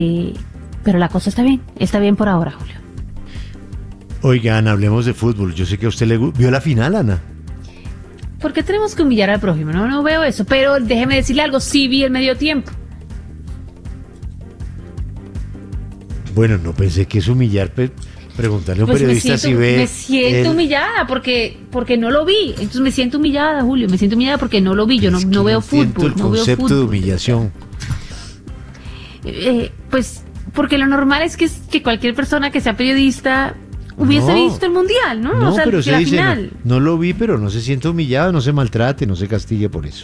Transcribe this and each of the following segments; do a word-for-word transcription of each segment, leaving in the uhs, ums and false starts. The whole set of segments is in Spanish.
Eh, pero la cosa está bien, está bien por ahora, Julio. Oigan, hablemos de fútbol. Yo sé que a usted le gu- vio la final, Ana. ¿Por qué tenemos que humillar al prójimo? No, no veo eso, pero déjeme decirle algo, sí vi el medio tiempo. Bueno, no pensé que es humillar pe- preguntarle a un Pues me periodista siento, si ve. me siento el- humillada porque, porque no lo vi. Entonces me siento humillada, Julio, me siento humillada porque no lo vi. Yo no, Es que no veo entiendo fútbol, el no veo concepto fútbol. de humillación. Eh, pues porque lo normal es que, que cualquier persona que sea periodista hubiese No. visto el mundial, ¿no? No, o sea, pero se la dice, no, final. no lo vi, pero no se sienta humillado, no se maltrate, no se castigue por eso.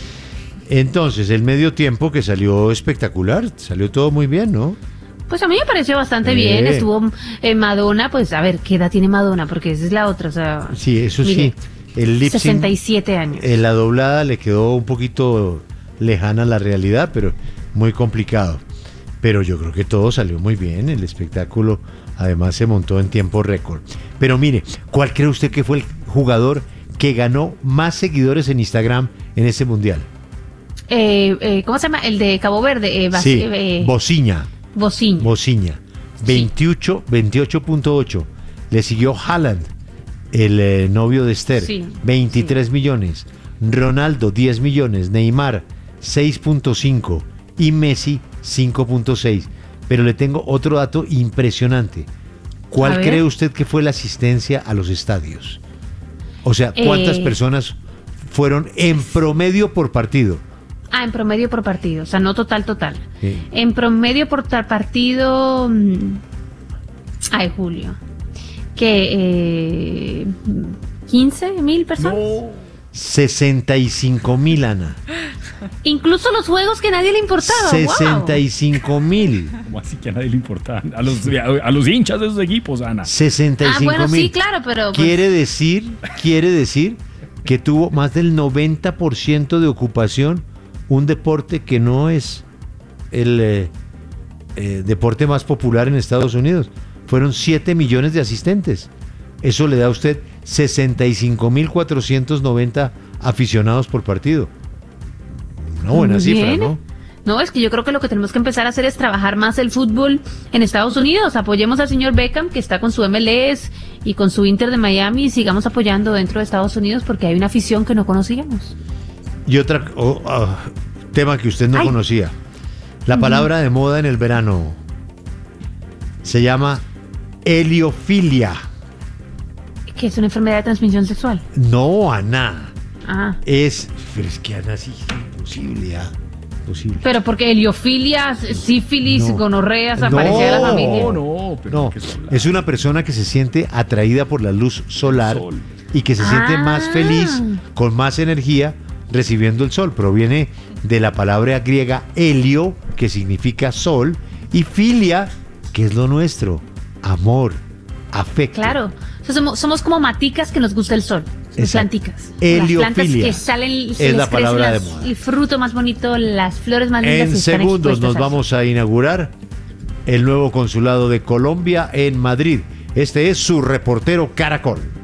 Entonces, el medio tiempo que salió espectacular, salió todo muy bien, ¿no? Pues a mí me pareció bastante Eh. bien. Estuvo eh, Madonna, pues a ver, ¿qué edad tiene Madonna? Porque esa es la otra, o sea, Sí, eso mire, sí. El lip sync, sesenta y siete años. eh, la doblada le quedó un poquito lejana a la realidad, pero muy complicado. Pero yo creo que todo salió muy bien, el espectáculo además se montó en tiempo récord. Pero mire, ¿cuál cree usted que fue el jugador que ganó más seguidores en Instagram en ese mundial? Eh, eh, ¿Cómo se llama? El de Cabo Verde. Eh, Bas- Sí, eh, Bociña. Bociña. Bociña, veintiocho, veintiocho punto ocho. Le siguió Haaland, el eh, novio de Esther, Sí, veintitrés millones. Ronaldo, diez millones. Neymar, seis punto cinco. Y Messi, cinco punto seis. Pero le tengo otro dato impresionante. A ¿Cuál ver. cree usted que fue la asistencia a los estadios? O sea, ¿cuántas Eh. personas fueron en promedio por partido? Ah, en promedio por partido, o sea, no total, total. Sí. En promedio por tal partido. mm, Ay, Julio. Que eh, quince mil personas. sesenta y cinco mil, Ana. Incluso los juegos que nadie le importaba. sesenta y cinco mil. ¿Cómo así que a nadie le importa? A los, a, a los hinchas de esos equipos, Ana. sesenta y Ah, cinco bueno, mil. sí, claro, pero. pues, Quiere decir, quiere decir que tuvo más del noventa por ciento de ocupación un deporte que no es el eh, eh, deporte más popular en Estados Unidos. Fueron siete millones de asistentes. Eso le da a usted sesenta y cinco mil cuatrocientos noventa aficionados por partido. Una buena muy cifra, bien. ¿no? No, es que yo creo que lo que tenemos que empezar a hacer es trabajar más el fútbol en Estados Unidos. Apoyemos al señor Beckham, que está con su M L S y con su Inter de Miami, y sigamos apoyando dentro de Estados Unidos porque hay una afición que no conocíamos. Y otra oh, ah, tema que usted no Ay. conocía. La palabra de moda en el verano se llama heliofilia. Que es una enfermedad de transmisión sexual. No, Ana. Ah, Es. Pero es que Ana sí es imposible, ah, imposible. pero porque heliofilia, sífilis, No. gonorrea, No. desaparecía de la familia. No, no, pero No, ¿qué es hablar? es una persona que se siente atraída por la luz solar Sol. y que se siente Ah. más feliz, con más energía, recibiendo el sol. Proviene de la palabra griega helio, que significa sol, y filia, que es lo nuestro, amor, afecto. Claro, o sea, somos, somos como maticas que nos gusta el sol. Las Exacto. planticas. Las Heliofilia plantas que salen, se es les la crece palabra las- de moda. el fruto más bonito, las flores más lindas. En y están segundos expuestas nos al vamos a inaugurar el nuevo consulado de Colombia en Madrid. Este es su reportero Caracol.